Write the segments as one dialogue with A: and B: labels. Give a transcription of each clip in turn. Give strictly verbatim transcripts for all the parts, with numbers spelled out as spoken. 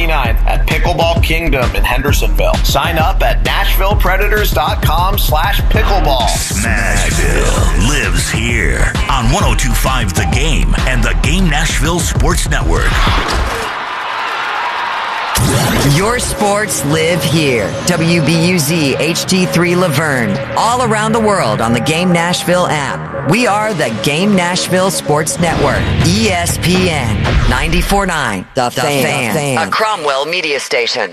A: ninth at Pickleball Kingdom in Hendersonville. Sign up at Nashville Predators dot com slash pickleball.
B: Nashville lives here on one oh two point five The Game and the Game Nashville Sports Network.
C: Your sports live here. W B U Z H D three Laverne. All around the world on the Game Nashville app. We are the Game Nashville Sports Network. E S P N ninety-four point nine. The, the Fan. Fan. A Cromwell media station.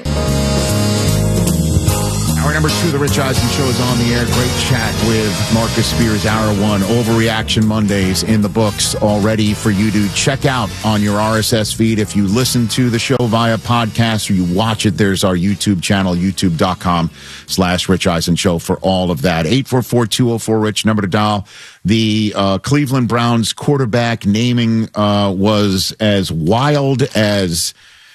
D: Hour number two, The Rich Eisen Show is on the air. Great chat with Marcus Spears. Hour one, Overreaction Mondays in the books already for you to check out on your R S S feed. If you listen to the show via podcast or you watch it, there's our YouTube channel, youtube.com slash Rich Eisen Show for all of that. eight four four, two oh four, Rich, number to dial. The uh, Cleveland Browns quarterback naming uh, was as wild as...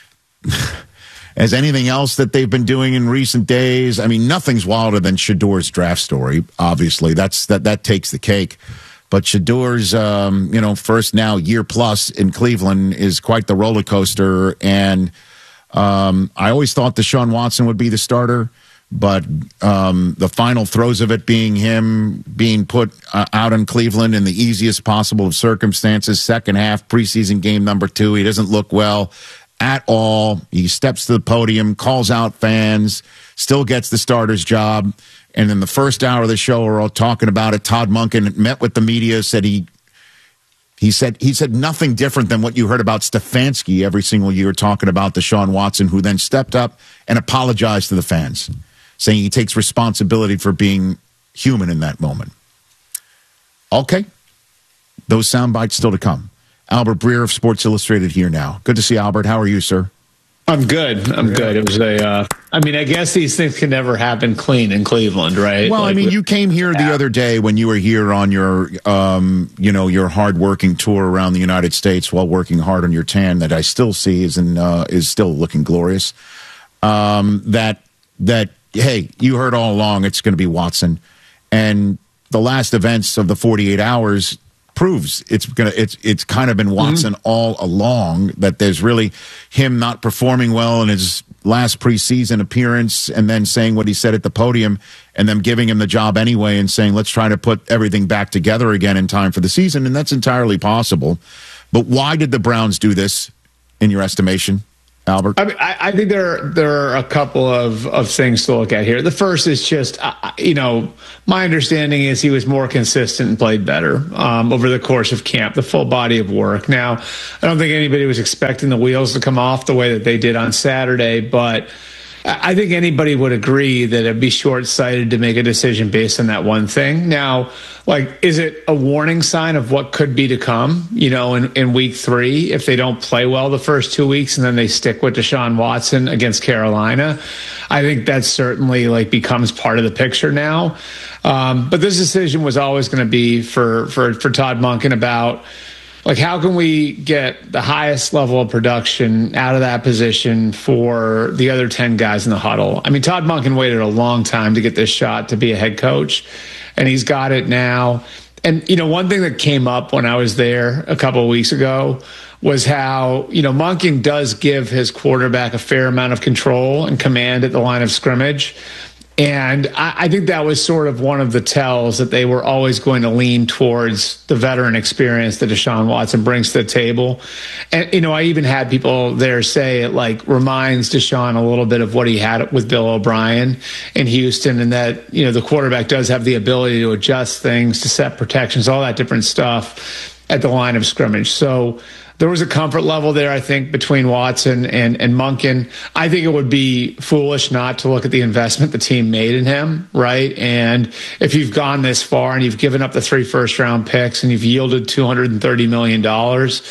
D: as anything else that they've been doing in recent days. I mean, nothing's wilder than Shedor's draft story. Obviously, that's that that takes the cake. But Shedor's, um, you know, first now year plus in Cleveland is quite the roller coaster. And um, I always thought Deshaun Watson would be the starter, but um, the final throes of it being him being put uh, out in Cleveland in the easiest possible of circumstances. Second half, preseason game number two, he doesn't look well at all. He steps to the podium, calls out fans, still gets the starter's job. And in the first hour of the show, we're all talking about it. Todd Monken met with the media, said he he said he said nothing different than what you heard about Stefanski every single year talking about Deshaun Watson, who then stepped up and apologized to the fans, saying he takes responsibility for being human in that moment. Okay. Those sound bites still to come. Albert Breer of Sports Illustrated here now. Good to see Albert. How are you, sir?
E: I'm good. I'm good. It was a, uh, I mean, I guess these things can never happen clean in Cleveland, right?
D: Well, like, I mean, you came here
E: yeah.
D: the other day when you were here on your, um, you know, your hard-working tour around the United States while working hard on your tan that I still see is in, uh, is still looking glorious. Um, that, that, hey, you heard all along it's going to be Watson. And the last events of the forty-eight hours proves it's gonna it's it's kind of been Watson mm-hmm. all along, that there's really him not performing well in his last preseason appearance and then saying what he said at the podium and them giving him the job anyway and saying let's try to put everything back together again in time for the season, and that's entirely possible. But why did the Browns do this in your estimation, Albert?
E: I mean, I, I think there are, there are a couple of, of things to look at here. The first is just, uh, you know, my understanding is he was more consistent and played better um, over the course of camp, the full body of work. Now, I don't think anybody was expecting the wheels to come off the way that they did on Saturday, but I think anybody would agree that it'd be short-sighted to make a decision based on that one thing. Now, like, is it a warning sign of what could be to come, you know, in, in week three, if they don't play well the first two weeks and then they stick with Deshaun Watson against Carolina? I think that certainly, like, becomes part of the picture now. Um, but this decision was always going to be for, for, for Todd Monken about, like, how can we get the highest level of production out of that position for the other ten guys in the huddle? I mean, Todd Monken waited a long time to get this shot to be a head coach, and he's got it now. And, you know, one thing that came up when I was there a couple of weeks ago was how, you know, Monken does give his quarterback a fair amount of control and command at the line of scrimmage. And I, I think that was sort of one of the tells that they were always going to lean towards the veteran experience that Deshaun Watson brings to the table. And, you know, I even had people there say it, like, reminds Deshaun a little bit of what he had with Bill O'Brien in Houston, and that, you know, the quarterback does have the ability to adjust things, to set protections, all that different stuff at the line of scrimmage. So there was a comfort level there, I think, between Watson and, and Monken. I think it would be foolish not to look at the investment the team made in him, right? And if you've gone this far and you've given up the three first-round picks and you've yielded two hundred thirty million dollars,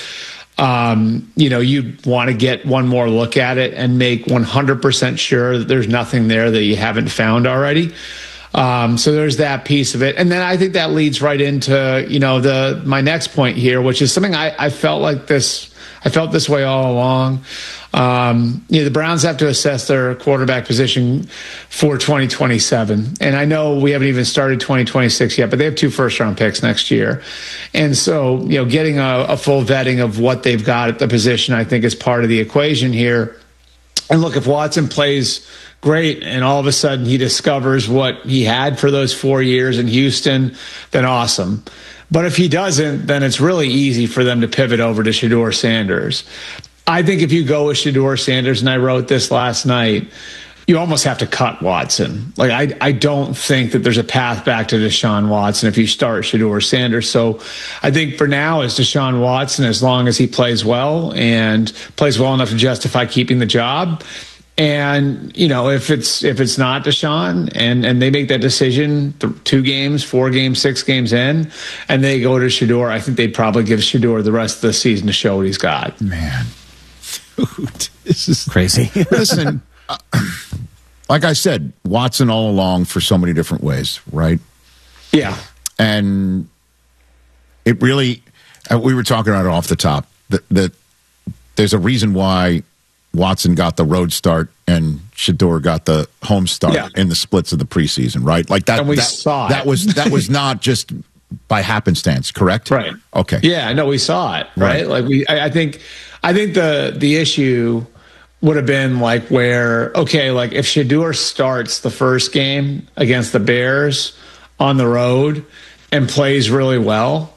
E: um, you know, you want to get one more look at it and make one hundred percent sure that there's nothing there that you haven't found already. Um, so there's that piece of it. And then I think that leads right into, you know, the, my next point here, which is something I, I felt like this, I felt this way all along. Um, you know, the Browns have to assess their quarterback position for twenty twenty-seven. And I know we haven't even started twenty twenty-six yet, but they have two first round picks next year. And so, you know, getting a, a full vetting of what they've got at the position, I think, is part of the equation here. And look, if Watson plays great and all of a sudden he discovers what he had for those four years in Houston, then awesome. But if he doesn't, then it's really easy for them to pivot over to Shedeur Sanders. I think if you go with Shedeur Sanders, and I wrote this last night, you almost have to cut Watson. Like, I, I don't think that there's a path back to Deshaun Watson if you start Shedeur Sanders. So I think for now it's Deshaun Watson as long as he plays well and plays well enough to justify keeping the job. And, you know, if it's if it's not Deshaun and, and they make that decision th- two games, four games, six games in, and they go to Shedeur, I think they'd probably give Shedeur the rest of the season to show what he's got.
D: Man, dude, this is
F: crazy.
D: Listen, uh, like I said, Watson all along for so many different ways, right?
E: Yeah.
D: And it really, uh, we were talking about it off the top, that, that there's a reason why Watson got the road start and Shedeur got the home start
E: yeah.
D: in the splits of the preseason, right? Like that.
E: And we
D: that,
E: saw
D: that
E: it.
D: was that was not just by happenstance, correct?
E: Right.
D: Okay.
E: Yeah. No, we saw it. Right.
D: Right.
E: Like we, I, I think, I think the the issue would have been like where okay, like if Shedeur starts the first game against the Bears on the road and plays really well,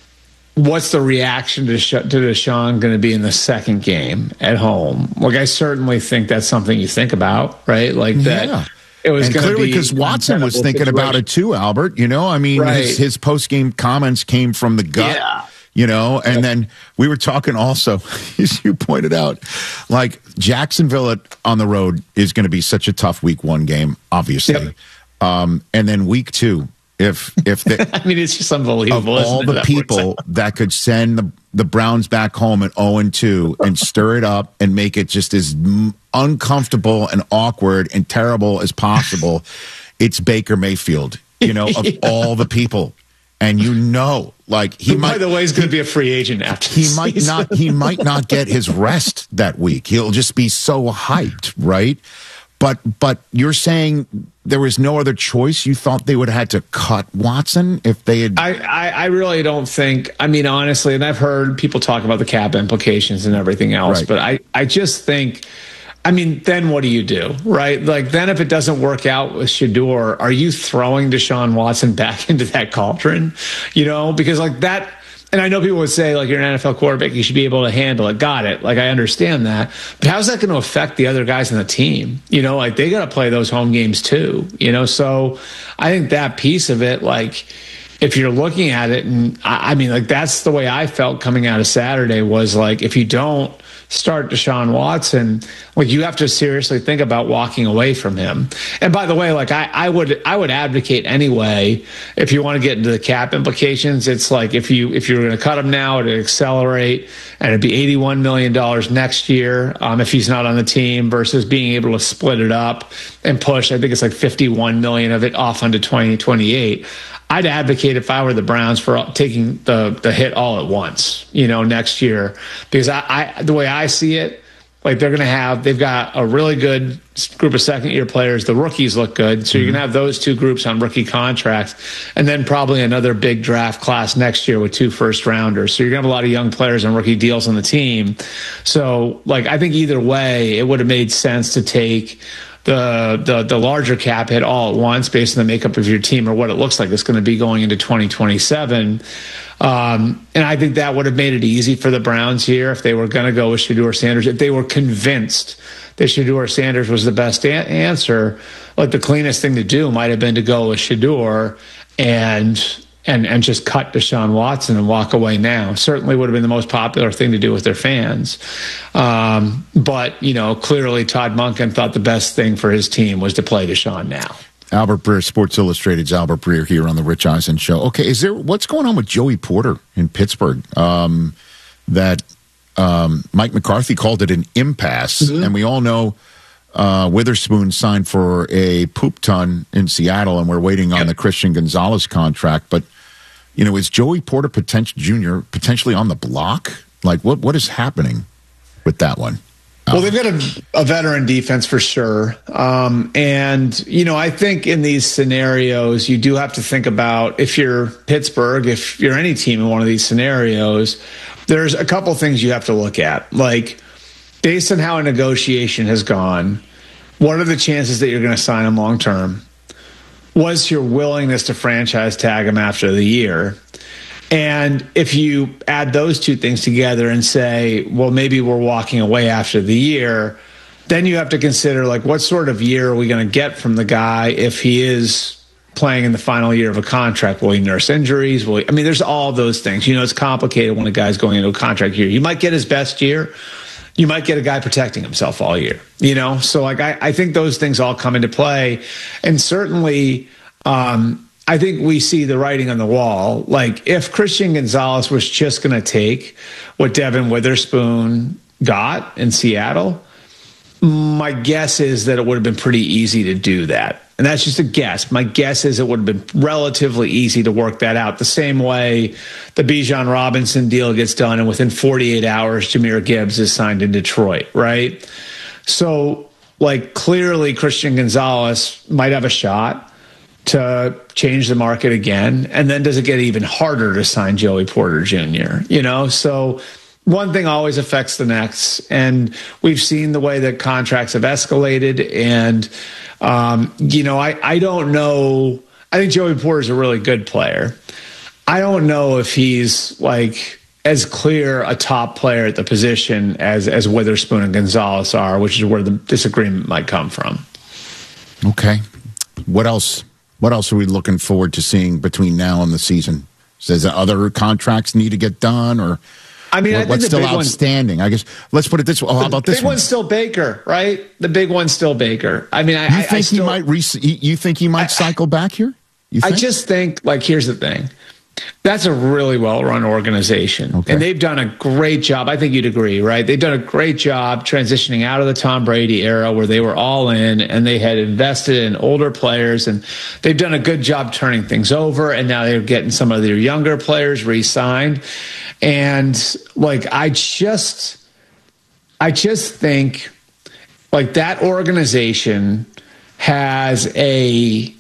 E: what's the reaction to, to Deshaun going to be in the second game at home? Like, I certainly think that's something you think about, right? Like that.
D: Yeah.
E: It was
D: and
E: going to
D: clearly
E: be
D: because Watson was thinking
E: situation.
D: about it too, Albert. You know, I mean,
E: Right.
D: his, his post game comments came from the gut.
E: Yeah.
D: You know, and yep. then we were talking also, as you pointed out, like Jacksonville at, on the road is going to be such a tough week one game, obviously,
E: yep.
D: um, and then week two. If if they,
E: I mean, it's just unbelievable.
D: Of all
E: isn't
D: the
E: it, that
D: people that could send the, the Browns back home at oh and two and stir it up and make it just as uncomfortable and awkward and terrible as possible, it's Baker Mayfield, you know, of yeah. all the people. And you know, like he
E: Who,
D: might.
E: By the way, he's going to be a free agent after
D: he
E: this
D: might
E: season.
D: not. He might not get his rest that week. He'll just be so hyped, right? But but you're saying there was no other choice? You thought they would have had to cut Watson if they had.
E: I, I, I really don't think. I mean, honestly, and I've heard people talk about the cap implications and everything else,
D: Right.
E: but I, I just think. I mean, then what do you do, right? Like, then if it doesn't work out with Shedeur, are you throwing Deshaun Watson back into that cauldron? You know, because like that, and I know people would say, like, you're an N F L quarterback, you should be able to handle it. Got it. Like, I understand that. But how's that going to affect the other guys on the team? You know, like, they got to play those home games too, you know? So I think that piece of it, like, if you're looking at it, and I, I mean, like, that's the way I felt coming out of Saturday was like, if you don't start Deshaun Watson, like, you have to seriously think about walking away from him. And by the way, like, I, I would I would advocate anyway, if you want to get into the cap implications, it's like if you if you're going to cut him now, it'd accelerate, and it'd be eighty-one million dollars next year um, if he's not on the team, versus being able to split it up and push. I think it's like fifty-one million dollars of it off onto twenty twenty-eight. I'd advocate, if I were the Browns, for taking the the hit all at once, you know, next year, because I, I the way I see it, like, they're going to have, they've got a really good group of second year players. The rookies look good, so mm-hmm. you're going to have those two groups on rookie contracts, and then probably another big draft class next year with two first rounders. So you're going to have a lot of young players on rookie deals on the team. So, like, I think either way, it would have made sense to take the the the larger cap hit all at once based on the makeup of your team or what it looks like it's going to be going into twenty twenty-seven. Um, and I think that would have made it easy for the Browns here if they were going to go with Shedeur Sanders. If they were convinced that Shedeur Sanders was the best a- answer, like, the cleanest thing to do might have been to go with Shedeur and and and just cut Deshaun Watson and walk away now. Certainly would have been the most popular thing to do with their fans. Um, but, you know, clearly Todd Monken thought the best thing for his team was to play Deshaun now.
D: Albert Breer, Sports Illustrated's Albert Breer here on the Rich Eisen Show. Okay, is there what's going on with Joey Porter in Pittsburgh? Um, that um, Mike McCarthy called it an impasse, mm-hmm. and we all know uh, Witherspoon signed for a poop ton in Seattle, and we're waiting on yep. the Christian Gonzalez contract. But, you know, is Joey Porter potential Junior potentially on the block? Like, what what is happening with that one?
E: Well, they've got a, a veteran defense for sure. Um, and, you know, I think in these scenarios, you do have to think about, if you're Pittsburgh, if you're any team in one of these scenarios, there's a couple things you have to look at. Like, based on how a negotiation has gone, what are the chances that you're going to sign him long term? What's your willingness to franchise tag him after the year? And if you add those two things together and say, well, maybe we're walking away after the year, then you have to consider, like, what sort of year are we going to get from the guy if he is playing in the final year of a contract? Will he nurse injuries? Will he, I mean, there's all those things. You know, it's complicated when a guy's going into a contract year. You might get his best year. You might get a guy protecting himself all year, you know? So, like, I, I think those things all come into play. And certainly, um, I think we see the writing on the wall. Like, if Christian Gonzalez was just going to take what Devin Witherspoon got in Seattle, my guess is that it would have been pretty easy to do that. And that's just a guess. My guess is it would have been relatively easy to work that out the same way the Bijan Robinson deal gets done, and within forty-eight hours, Jahmyr Gibbs is signed in Detroit, right? So, like, clearly Christian Gonzalez might have a shot to change the market again. And then does it get even harder to sign Joey Porter Junior? You know, so one thing always affects the next. And we've seen the way that contracts have escalated. And, um, you know, I, I don't know. I think Joey Porter is a really good player. I don't know if he's like as clear a top player at the position as, as Witherspoon and Gonzalez are, which is where the disagreement might come from.
D: Okay. What else? What else are we looking forward to seeing between now and the season? Does other contracts need to get done, or
E: I mean,
D: what,
E: I think
D: what's
E: the
D: still
E: big
D: outstanding? One, I guess let's put it this way. Oh, how about this
E: big
D: one?
E: one's still Baker, right? The big one's still Baker. I mean, I,
D: you
E: I,
D: think
E: I still,
D: he might re- You think he might I, cycle back here? You think?
E: I just think, like, here's the thing. That's a really well-run organization, okay. And they've done a great job. I think you'd agree, right? They've done a great job transitioning out of the Tom Brady era where they were all in and they had invested in older players, and they've done a good job turning things over, and now they're getting some of their younger players re-signed. And, like, I just, I just think, like, that organization has a...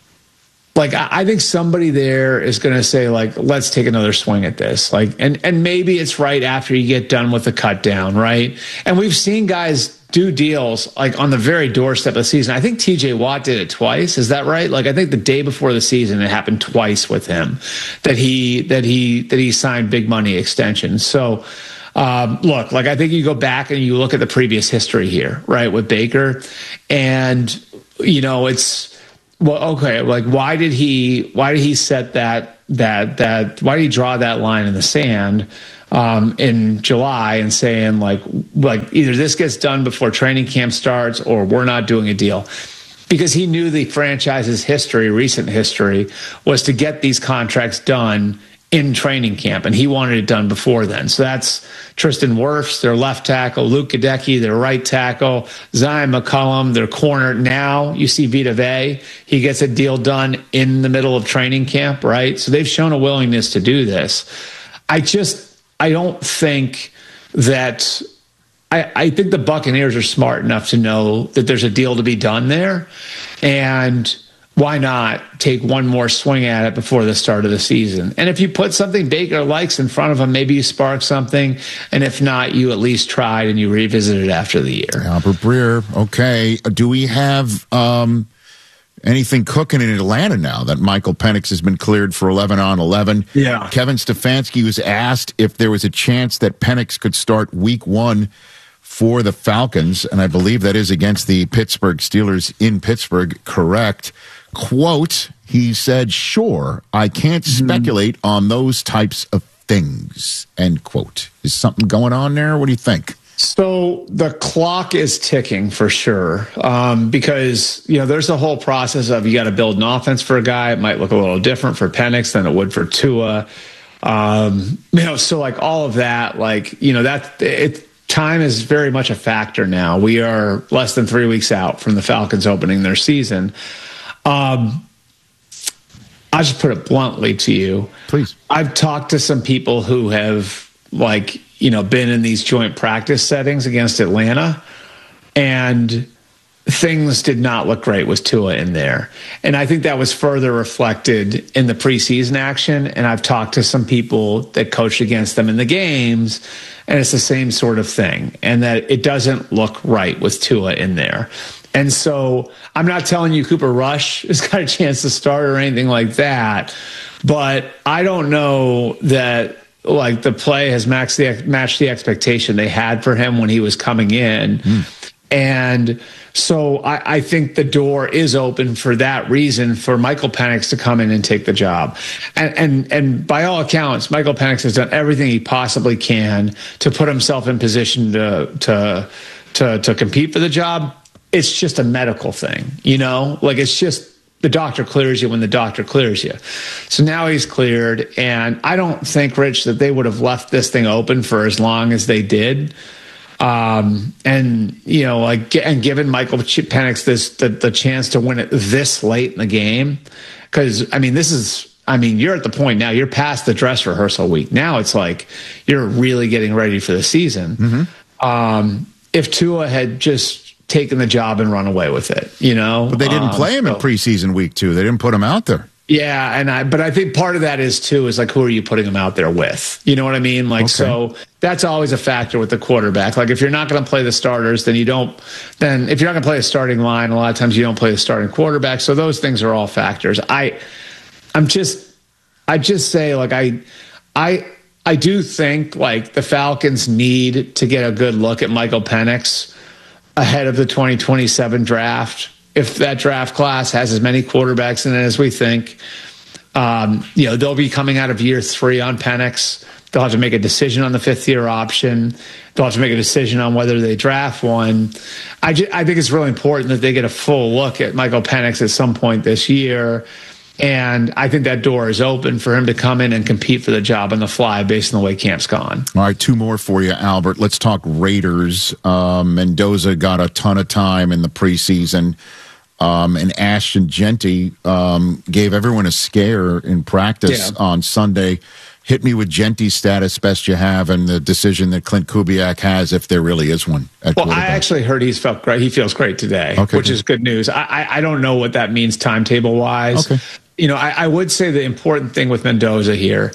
E: Like, I think somebody there is going to say, like, let's take another swing at this. Like, and, and maybe it's right after you get done with the cut down, right? And we've seen guys do deals, like, on the very doorstep of the season. I think T J Watt did it twice. Is that right? Like, I think the day before the season, it happened twice with him that he, that he, that he signed big money extensions. So, um, look, like, I think you go back and you look at the previous history here, right, with Baker, and, you know, it's, well, okay, like, why did he why did he set that that that why did he draw that line in the sand um, in July and saying, like like either this gets done before training camp starts or we're not doing a deal? Because he knew the franchise's history, recent history, was to get these contracts done in training camp, and he wanted it done before then. So that's Tristan Wirfs, their left tackle, Luke Gadecki, their right tackle, Zion McCollum, their corner. Now you see Vita Vea. He gets a deal done in the middle of training camp, right? So they've shown a willingness to do this. I just, I don't think that, I, I think the Buccaneers are smart enough to know that there's a deal to be done there. And why not take one more swing at it before the start of the season? And if you put something Baker likes in front of him, maybe you spark something. And if not, you at least tried and you revisit it after the year.
D: Albert Breer. Okay. Do we have um, anything cooking in Atlanta now that Michael Penix has been cleared for eleven on eleven?
E: Yeah.
D: Kevin Stefanski was asked if there was a chance that Penix could start week one for the Falcons. And I believe that is against the Pittsburgh Steelers in Pittsburgh. Correct. Quote, he said, sure, I can't speculate mm-hmm. on those types of things, end quote. Is something going on there? What do you think?
E: So the clock is ticking for sure, um, because, you know, there's a whole process of you got to build an offense for a guy. It might look a little different for Penix than it would for Tua. Um, you know, so like all of that, like, you know, that it, time is very much a factor now. We are less than three weeks out from the Falcons opening their season. Um, I'll just put it bluntly to you.
D: Please.
E: I've talked to some people who have, like, you know, been in these joint practice settings against Atlanta, and things did not look great with Tua in there. And I think that was further reflected in the preseason action. And I've talked to some people that coached against them in the games, and it's the same sort of thing. And that it doesn't look right with Tua in there. And so I'm not telling you Cooper Rush has got a chance to start or anything like that, but I don't know that like the play has matched the, matched the expectation they had for him when he was coming in. Mm. And so I, I think the door is open for that reason for Michael Penix to come in and take the job. And, and, and by all accounts, Michael Penix has done everything he possibly can to put himself in position to, to, to, to compete for the job. It's just a medical thing, you know, like it's just the doctor clears you when the doctor clears you. So now he's cleared. And I don't think, Rich, that they would have left this thing open for as long as they did. Um, and, you know, like, and given Michael Penix this, the, the chance to win it this late in the game. Cause I mean, this is, I mean, you're at the point now, you're past the dress rehearsal week. Now it's like, you're really getting ready for the season. Mm-hmm. Um, if Tua had just taken the job and run away with it, you know,
D: but they didn't
E: um,
D: play him so, in preseason week two. They didn't put him out there.
E: Yeah. And I, but I think part of that is too, is like, who are you putting him out there with? You know what I mean? Like, okay. So that's always a factor with the quarterback. Like if you're not going to play the starters, then you don't, then if you're not going to play a starting line, a lot of times you don't play the starting quarterback. So those things are all factors. I, I'm just, I just say like, I, I, I do think like the Falcons need to get a good look at Michael Penix ahead of the twenty twenty-seven draft. If that draft class has as many quarterbacks in it as we think, um, you know, they'll be coming out of year three on Penix. They'll have to make a decision on the fifth year option. They'll have to make a decision on whether they draft one. I, just, I think it's really important that they get a full look at Michael Penix at some point this year. And I think that door is open for him to come in and compete for the job on the fly based on the way camp's gone.
D: All right, two more for you, Albert. Let's talk Raiders. Um, Mendoza got a ton of time in the preseason. Um, and Ashton Jeanty um, gave everyone a scare in practice yeah. on Sunday. Hit me with Jeanty's status best you have and the decision that Clint Kubiak has, if there really is one. At
E: well, I actually heard he's felt great. He feels great today, okay, which good. is good news. I, I, I don't know what that means timetable wise. Okay. You know, I, I would say the important thing with Mendoza here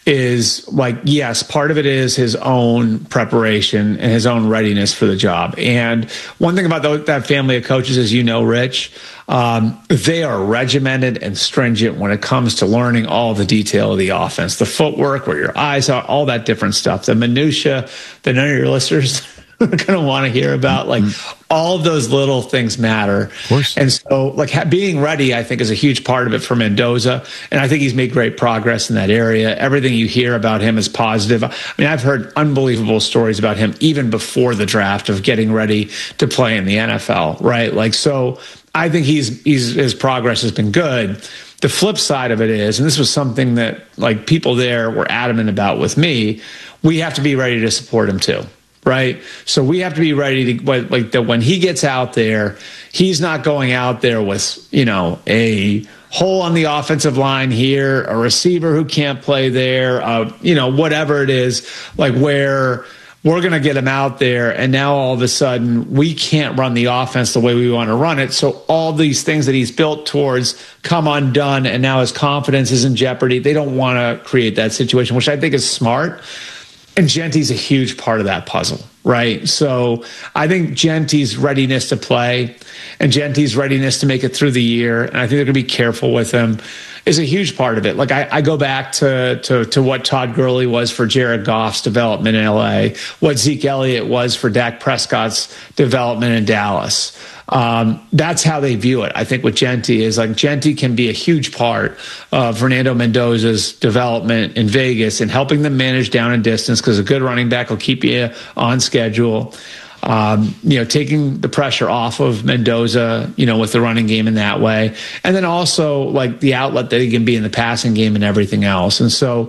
E: is, like, yes, part of it is his own preparation and his own readiness for the job. And one thing about the, that family of coaches, as you know, Rich, um, they are regimented and stringent when it comes to learning all the detail of the offense, the footwork, where your eyes are, all that different stuff, the minutia that none of your listeners are going to want to hear about. Like, all of those little things matter. Of course. And so, like, ha- being ready, I think, is a huge part of it for Mendoza. And I think he's made great progress in that area. Everything you hear about him is positive. I mean, I've heard unbelievable stories about him even before the draft of getting ready to play in the N F L, right? Like, so I think he's, he's his progress has been good. The flip side of it is, and this was something that, like, people there were adamant about with me, we have to be ready to support him too. Right. So we have to be ready to, like, that when he gets out there, he's not going out there with, you know, a hole on the offensive line here, a receiver who can't play there, uh, you know, whatever it is, like, where we're going to get him out there. And now all of a sudden we can't run the offense the way we want to run it. So all these things that he's built towards come undone. And now his confidence is in jeopardy. They don't want to create that situation, which I think is smart. And Jeanty's a huge part of that puzzle, right? So I think Jeanty's readiness to play and Jeanty's readiness to make it through the year, and I think they're going to be careful with him, is a huge part of it. Like, I, I go back to, to to what Todd Gurley was for Jared Goff's development in L A, what Zeke Elliott was for Dak Prescott's development in Dallas. Um, that's how they view it. I think with Jeanty is, like, Jeanty can be a huge part of Fernando Mendoza's development in Vegas and helping them manage down and distance, because a good running back will keep you on schedule. Um, you know, taking the pressure off of Mendoza, you know, with the running game in that way. And then also, like, the outlet that he can be in the passing game and everything else. And so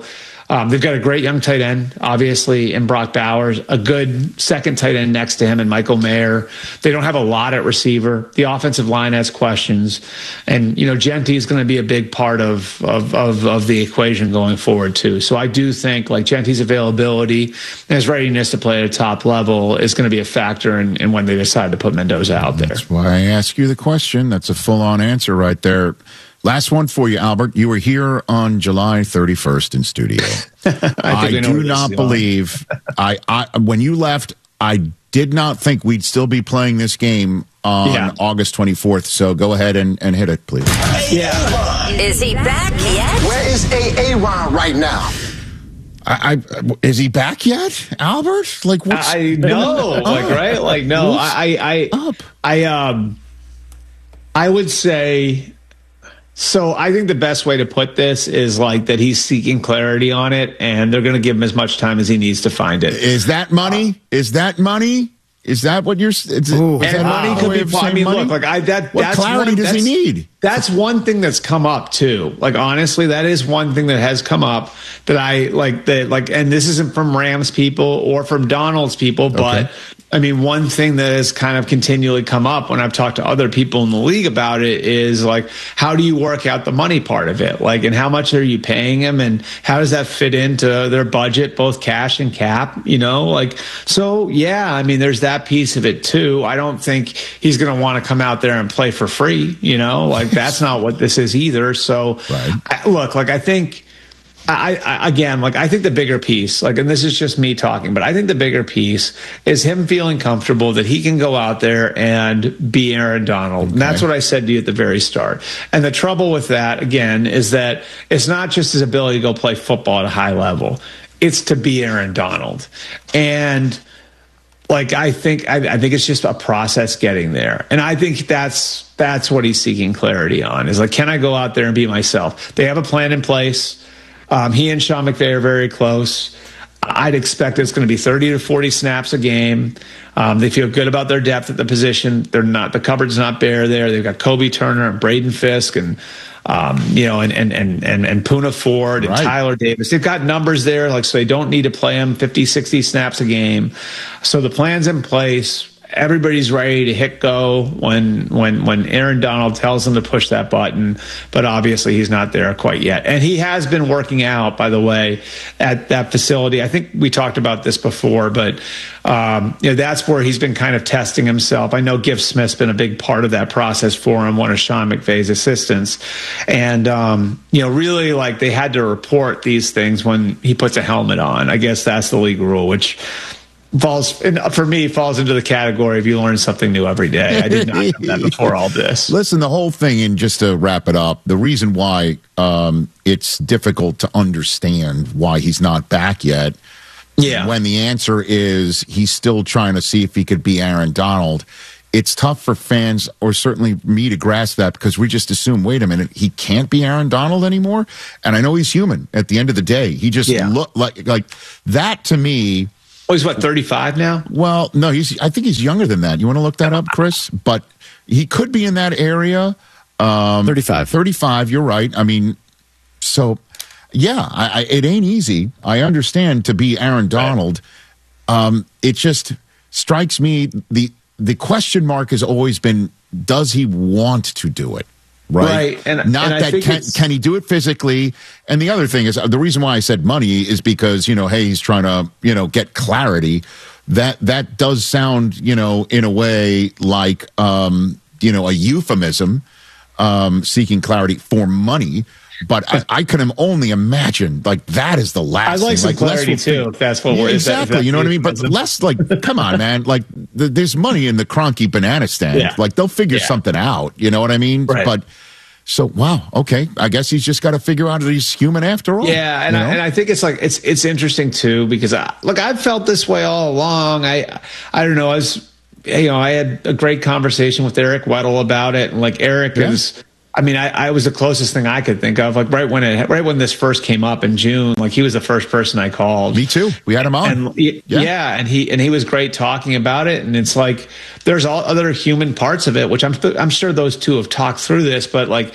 E: Um, they've got a great young tight end, obviously, in Brock Bowers, a good second tight end next to him in Michael Mayer. They don't have a lot at receiver. The offensive line has questions. And, you know, Genty is going to be a big part of, of, of, of the equation going forward, too. So I do think, like, Genty's availability and his readiness to play at a top level is going to be a factor in, in when they decide to put Mendoza out there.
D: That's why I ask you the question. That's a full-on answer right there. Last one for you, Albert. You were here on July thirty-first in studio. I, I do not believe I, I when you left, I did not think we'd still be playing this game on yeah. August twenty-fourth. So go ahead and, and hit it, please.
C: Yeah. Is he back yet?
F: Where is A-A-Ron right now?
D: I, I is he back yet, Albert? Like what's
E: I know, like right, like no, I, I, I,
D: up?
E: I, um, I would say. So I think the best way to put this is like that he's seeking clarity on it, and they're going to give him as much time as he needs to find it.
D: Is that money? Uh, is that money? Is that what you're? Is, is
E: and
D: that
E: money could be. I mean, money? look, like I that.
D: What
E: that's
D: clarity
E: one,
D: does he need?
E: That's one thing that's come up too. Like honestly, that is one thing that has come up that I like. That like, and this isn't from Rams people or from Donald's people, but. Okay. I mean, one thing that has kind of continually come up when I've talked to other people in the league about it is like, how do you work out the money part of it? Like, and how much are you paying him? And how does that fit into their budget, both cash and cap, you know, like, so yeah, I mean, there's that piece of it too. I don't think he's going to want to come out there and play for free, you know, like that's not what this is either. So right. I, look, like, I think, I, I, again, like I think the bigger piece, like, and this is just me talking, but I think the bigger piece is him feeling comfortable that he can go out there and be Aaron Donald. Okay. And that's what I said to you at the very start. And the trouble with that, again, is that it's not just his ability to go play football at a high level. It's to be Aaron Donald. And like, I think, I, I think it's just a process getting there. And I think that's, that's what he's seeking clarity on is like, can I go out there and be myself? They have a plan in place. Um, he and Sean McVay are very close. I'd expect it's going to be thirty to forty snaps a game. Um, they feel good about their depth at the position. They're not, the cupboard's not bare there. They've got Kobe Turner and Braden Fisk and, um, you know, and, and, and, and, and Poona Ford and right. Tyler Davis. They've got numbers there, like, so they don't need to play them fifty, sixty snaps a game. So the plan's in place. Everybody's ready to hit go when when when Aaron Donald tells them to push that button, but obviously he's not there quite yet. And he has been working out, by the way, at that facility. I think we talked about this before, but um, you know, that's where he's been kind of testing himself. I know Giff Smith's been a big part of that process for him, one of Sean McVay's assistants. And um, you know, really, like, they had to report these things when he puts a helmet on. I guess that's the league rule, which falls in, for me falls into the category of you learn something new every day. I did not know that before all this.
D: Listen, the whole thing, and just to wrap it up, the reason why um, it's difficult to understand why he's not back yet,
E: yeah,
D: when the answer is he's still trying to see if he could be Aaron Donald, it's tough for fans, or certainly me, to grasp that, because we just assume, wait a minute, he can't be Aaron Donald anymore. And I know he's human at the end of the day. He just yeah. look like like that to me.
E: Oh, he's what, thirty-five now?
D: Well, no, he's. I think he's younger than that. You want to look that up, Chris? But he could be in that area. Um,
G: thirty-five.
D: thirty-five, you're right. I mean, so, yeah, I, I, it ain't easy. I understand to be Aaron Donald. Right. Um, it just strikes me, the the question mark has always been, does he want to do it? Right.
E: right. And,
D: Not
E: and
D: that can, can he do it physically? And the other thing is, the reason why I said money is because, you know, hey, he's trying to, you know, get clarity. That that does sound, you know, in a way like, um, you know, a euphemism, um, seeking clarity for money. But I, I can only imagine, like, that is the last
E: I'd like
D: thing.
E: some
D: like,
E: clarity, too, if that's what
D: yeah,
E: we're...
D: Exactly, that, you know what I mean? But less, like, come on, man. Like, the, there's money in the Kroenke banana stand.
E: Yeah.
D: Like, they'll figure
E: yeah.
D: something out, you know what I mean?
E: Right.
D: But, so, wow, okay. I guess he's just got to figure out that he's human after all.
E: Yeah, and, I, and I think it's, like, it's it's interesting, too, because, I, look, I've felt this way all along. I, I don't know, I was... You know, I had a great conversation with Eric Weddle about it, and, like, Eric yeah. is... I mean, I, I was the closest thing I could think of. Like right when it, right when this first came up in June, like he was the first person I called.
D: Me too. We had him on.
E: And, yeah. yeah, and he and he was great talking about it. And it's like there's all other human parts of it, which I'm I'm sure those two have talked through this. But like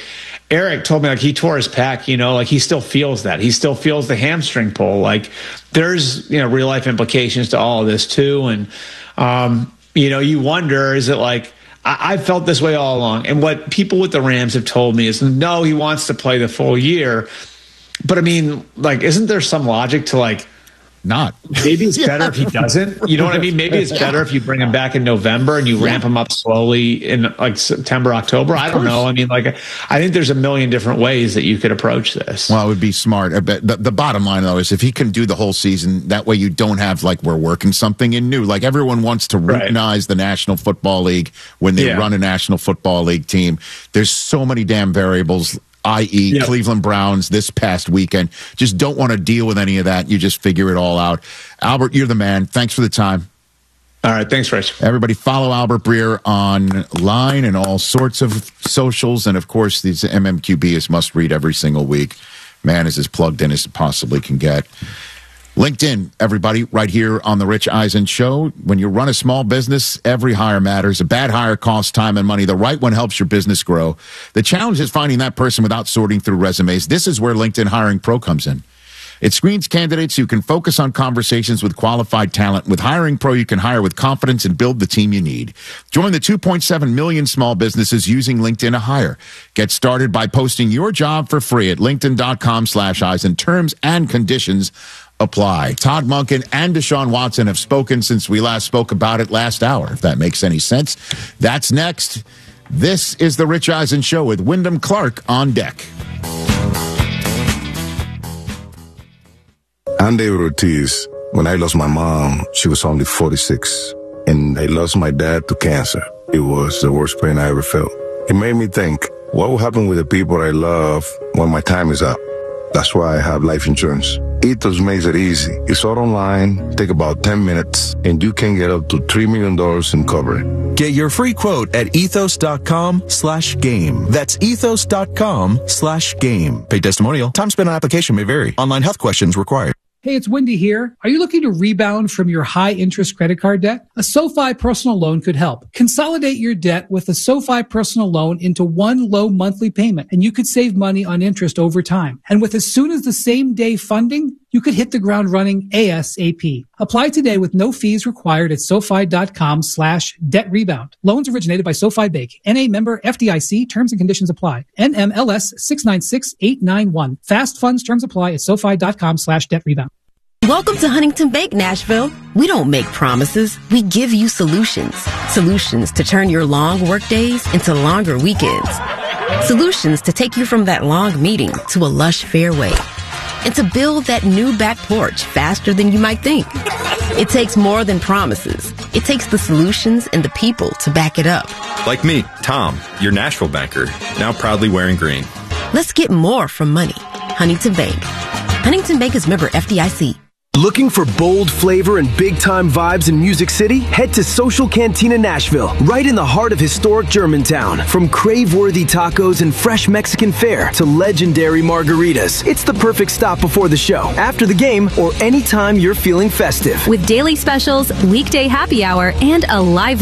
E: Eric told me like he tore his pec, you know, like he still feels that. He still feels the hamstring pull. Like there's, you know, real life implications to all of this too. And, um, you know, you wonder, is it like, I, I felt this way all along. And what people with the Rams have told me is, no, he wants to play the full year. But I mean, like, isn't there some logic to like,
D: not
E: maybe it's better yeah. if he doesn't, you know what I mean? Maybe it's better if you bring him back in November and you yeah. ramp him up slowly in like September, October. I don't know. I mean, like, I think there's a million different ways that you could approach this.
D: Well, it would be smart. The, the bottom line though is if he can do the whole season, that way you don't have like, we're working something in new. Like everyone wants to routinize right. the National Football League when they yeah. run a National Football League team. There's so many damn variables, that is. Yep. Cleveland Browns this past weekend. Just don't want to deal with any of that. You just figure it all out. Albert, you're the man. Thanks for the time.
E: All right. Thanks, Rich.
D: Everybody follow Albert Breer online and all sorts of socials. And, of course, these M M Q B is must read every single week. Man is as plugged in as it possibly can get. LinkedIn, everybody, right here on the Rich Eisen Show. When you run a small business, every hire matters. A bad hire costs time and money. The right one helps your business grow. The challenge is finding that person without sorting through resumes. This is where LinkedIn Hiring Pro comes in. It screens candidates so you can focus on conversations with qualified talent. With Hiring Pro, you can hire with confidence and build the team you need. Join the two point seven million small businesses using LinkedIn to hire. Get started by posting your job for free at linkedin.com slash Eisen. Terms and conditions apply. Todd Monken and Deshaun Watson have spoken since we last spoke about it last hour, if that makes any sense. That's next. This is the Rich Eisen Show with Wyndham Clark on deck.
G: I'm David Ortiz. When I lost my mom, she was only forty-six, and I lost my dad to cancer. It was the worst pain I ever felt. It made me think, what will happen with the people I love when my time is up? That's why I have life insurance. Ethos makes it easy. It's all online, take about ten minutes, and you can get up to three million dollars in coverage.
H: Get your free quote at ethos.com slash game. That's ethos.com slash game. Paid testimonial. Time spent on application may vary. Online health questions required.
I: Hey, it's Wendy here. Are you looking to rebound from your high-interest credit card debt? A SoFi personal loan could help. Consolidate your debt with a SoFi personal loan into one low monthly payment, and you could save money on interest over time. And with as soon as the same day funding, you could hit the ground running ASAP. Apply today with no fees required at SoFi.com slash debt rebound. Loans originated by SoFi Bank. N A member F D I C. Terms and conditions apply. N M L S six nine six eight nine one. Fast funds terms apply at SoFi.com slash debt rebound.
J: Welcome to Huntington Bank, Nashville. We don't make promises. We give you solutions. Solutions to turn your long work days into longer weekends. Solutions to take you from that long meeting to a lush fairway. And to build that new back porch faster than you might think. It takes more than promises. It takes the solutions and the people to back it up.
K: Like me, Tom, your Nashville banker, now proudly wearing green.
J: Let's get more from money. Huntington Bank. Huntington Bank is member F D I C.
L: Looking for bold flavor and big-time vibes in Music City? Head to Social Cantina Nashville, right in the heart of historic Germantown. From crave-worthy tacos and fresh Mexican fare to legendary margaritas, it's the perfect stop before the show, after the game, or anytime you're feeling festive.
M: With daily specials, weekday happy hour, and a live